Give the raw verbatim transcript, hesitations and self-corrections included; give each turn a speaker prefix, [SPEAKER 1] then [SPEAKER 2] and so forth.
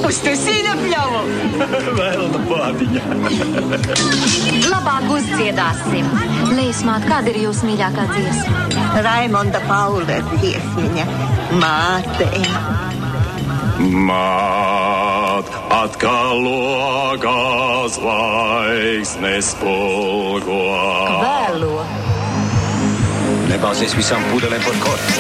[SPEAKER 1] Uztaisīja pļavu.
[SPEAKER 2] Velna bādiņa.
[SPEAKER 3] Labāk uzdziedāsim. Līsmāt, kāda ir jūsu mīļākā dziesma?
[SPEAKER 1] Raimonda Paula dziesmiņa. Māte.
[SPEAKER 2] Māt, atkal logā zvaigznes spulgo.
[SPEAKER 3] Vēlo.
[SPEAKER 4] Nebāzies visām pudelēm par korķi.